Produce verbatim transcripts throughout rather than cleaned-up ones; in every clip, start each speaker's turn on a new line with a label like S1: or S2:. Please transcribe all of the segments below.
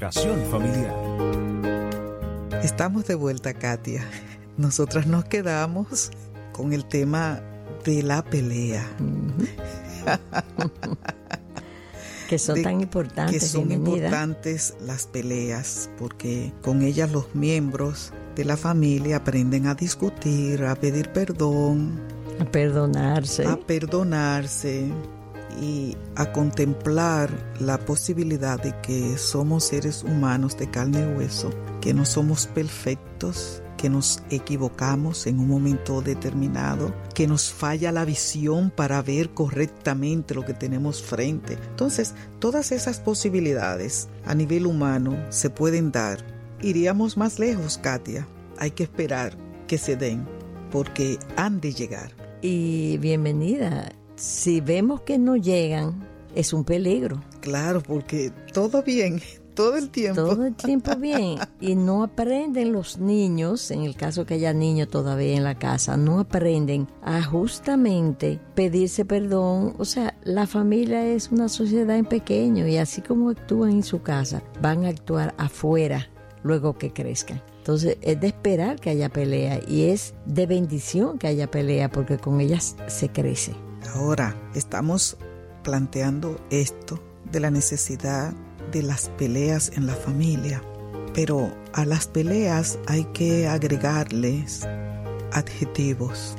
S1: Educación familiar.
S2: Estamos de vuelta, Katia. Nosotras nos quedamos con el tema de la pelea.
S3: Uh-huh. que son de, tan importantes.
S2: Que son
S3: bienvenida.
S2: importantes las peleas, porque con ellas los miembros de la familia aprenden a discutir, a pedir perdón,
S3: a perdonarse,
S2: a perdonarse y a contemplar la posibilidad de que somos seres humanos de carne y hueso, que no somos perfectos, que nos equivocamos en un momento determinado, que nos falla la visión para ver correctamente lo que tenemos frente. Entonces, todas esas posibilidades a nivel humano se pueden dar. Iríamos más lejos, Katia. Hay que esperar que se den, porque han de llegar.
S3: Y bienvenida. Si vemos que no llegan, es un peligro.
S2: Claro, porque todo bien, todo el tiempo.
S3: Todo el tiempo bien. Y no aprenden los niños, en el caso que haya niños todavía en la casa, no aprenden a justamente pedirse perdón. O sea, la familia es una sociedad en pequeño y así como actúan en su casa, van a actuar afuera luego que crezcan. Entonces es de esperar que haya pelea y es de bendición que haya pelea porque con ellas se crece.
S2: Ahora estamos planteando esto de la necesidad de las peleas en la familia, pero a las peleas hay que agregarles adjetivos.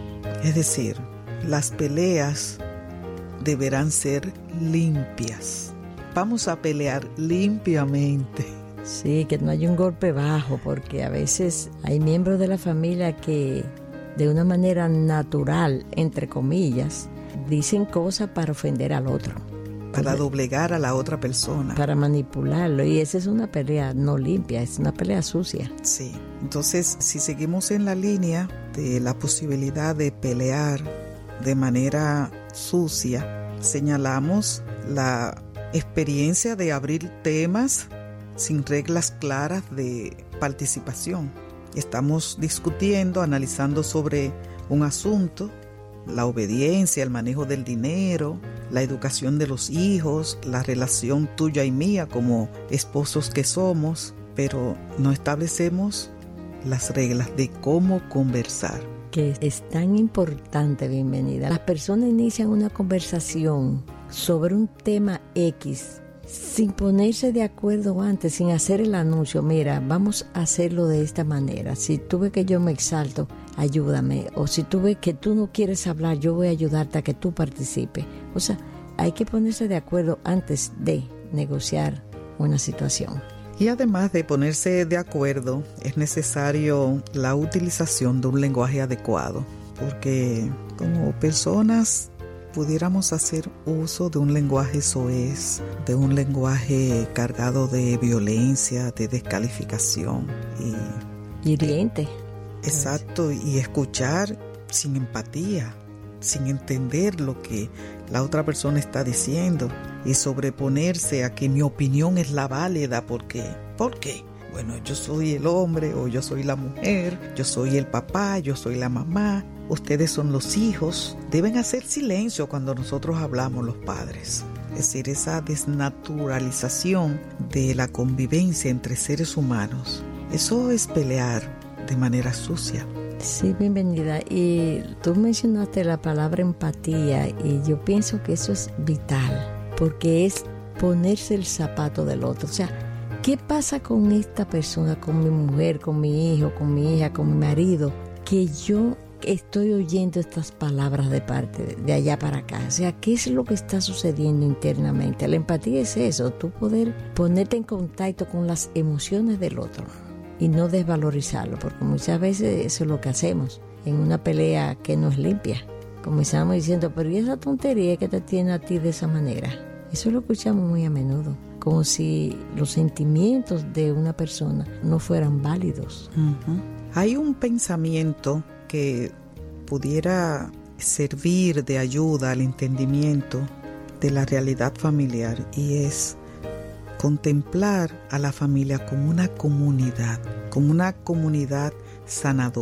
S2: Es decir, las peleas deberán ser limpias. Vamos a pelear limpiamente.
S3: Sí, que no haya un golpe bajo, porque a veces hay miembros de la familia que de una manera natural, entre comillas, dicen cosas para ofender al otro.
S2: Para Entonces, doblegar a la otra persona.
S3: Para manipularlo. Y esa es una pelea no limpia, es una pelea sucia.
S2: Sí. Entonces, si seguimos en la línea de la posibilidad de pelear de manera sucia, señalamos la experiencia de abrir temas sin reglas claras de participación. Estamos discutiendo, analizando sobre un asunto, la obediencia, el manejo del dinero, la educación de los hijos, la relación tuya y mía como esposos que somos, pero no establecemos las reglas de cómo conversar.
S3: Que es tan importante, bienvenida. Las personas inician una conversación sobre un tema X sin ponerse de acuerdo antes, sin hacer el anuncio. Mira, vamos a hacerlo de esta manera. Si tú ves que yo me exalto, ayúdame. O si tú ves que tú no quieres hablar, yo voy a ayudarte a que tú participes. O sea, hay que ponerse de acuerdo antes de negociar una situación.
S2: Y además de ponerse de acuerdo, es necesario la utilización de un lenguaje adecuado, porque como personas pudiéramos hacer uso de un lenguaje soez, de un lenguaje cargado de violencia, de descalificación y
S3: hiriente.
S2: Exacto, y escuchar sin empatía, sin entender lo que la otra persona está diciendo y sobreponerse a que mi opinión es la válida. ¿Por qué? ¿Por qué? Bueno, yo soy el hombre o yo soy la mujer, yo soy el papá, yo soy la mamá, ustedes son los hijos. Deben hacer silencio cuando nosotros hablamos los padres. Es decir, esa desnaturalización de la convivencia entre seres humanos. Eso es pelear de manera sucia.
S3: Sí, bienvenida. Y tú mencionaste la palabra empatía y yo pienso que eso es vital porque es ponerse el zapato del otro. O sea, ¿qué pasa con esta persona, con mi mujer, con mi hijo, con mi hija, con mi marido? Que yo estoy oyendo estas palabras de parte de allá para acá. O sea, ¿qué es lo que está sucediendo internamente? La empatía es eso, tú poder ponerte en contacto con las emociones del otro y no desvalorizarlo, porque muchas veces eso es lo que hacemos en una pelea que no es limpia. Comenzamos diciendo, pero ¿y esa tontería que te tiene a ti de esa manera? Eso lo escuchamos muy a menudo, como si los sentimientos de una persona no fueran válidos.
S2: Uh-huh. Hay un pensamiento que pudiera servir de ayuda al entendimiento de la realidad familiar y es contemplar a la familia como una comunidad, como una comunidad sanadora.